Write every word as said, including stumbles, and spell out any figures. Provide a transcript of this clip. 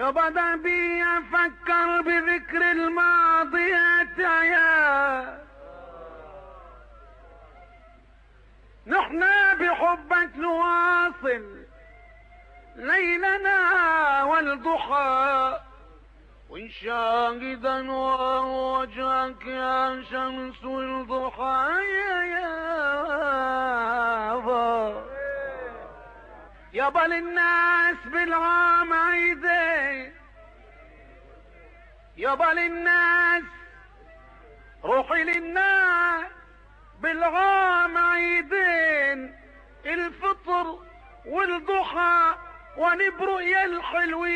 يابا ده بي افكر بذكر الماضيات يا نحنا بحبك نواصل ليلنا والضحى ونشاهد انوار وجهك يا شمس الضحى يا يابا يابا للناس بالعام عيدين يابا للناس روحي للناس بالعام عيدين الفطر والضحى ونبرق يا الحلوين.